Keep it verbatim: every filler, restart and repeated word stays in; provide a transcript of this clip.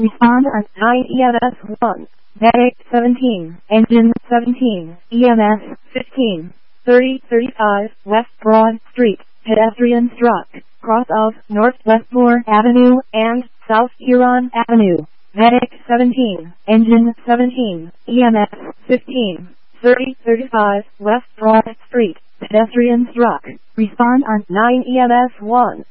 Respond on nine E M S one. Medic seventeen. Engine seventeen. E M S fifteen. thirty thirty-five West Broad Street. Pedestrian struck. Cross of North Westmore Avenue and South Huron Avenue. Medic seventeen. Engine seventeen. E M S fifteen. thirty thirty-five West Broad Street. Pedestrian struck. Respond on nine E M S one.